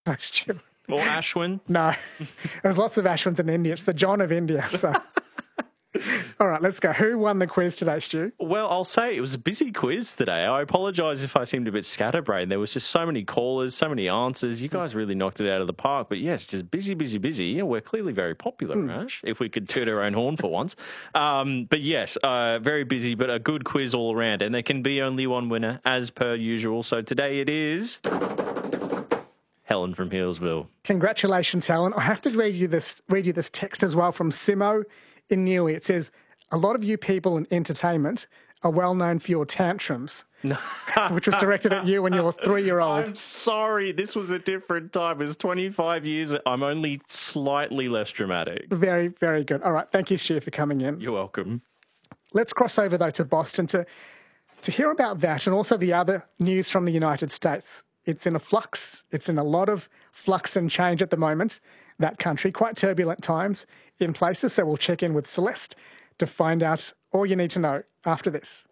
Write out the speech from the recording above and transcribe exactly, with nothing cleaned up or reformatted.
No, Stu. Or Ashwin. No. There's lots of Ashwins in India. It's the John of India. So, all right, let's go. Who won the quiz today, Stu? Well, I'll say it was a busy quiz today. I apologise if I seemed a bit scatterbrained. There was just so many callers, so many answers. You guys really knocked it out of the park. But yes, just busy, busy, busy. Yeah, we're clearly very popular, mm. Rash, if we could toot our own horn for once. Um, but yes, uh, very busy, but a good quiz all around. And there can be only one winner, as per usual. So today it is Helen from Healesville. Congratulations, Helen. I have to read you this read you this text as well from Simo in Newey. It says, a lot of you people in entertainment are well known for your tantrums, which was directed at you when you were three-year-old. I'm sorry. This was a different time. It was twenty-five years. I'm only slightly less dramatic. Very, very good. All right. Thank you, Stu, for coming in. You're welcome. Let's cross over, though, to Boston to, to hear about that and also the other news from the United States. It's in a flux. It's in a lot of flux and change at the moment, that country. Quite turbulent times in places. So we'll check in with Celeste to find out all you need to know after this.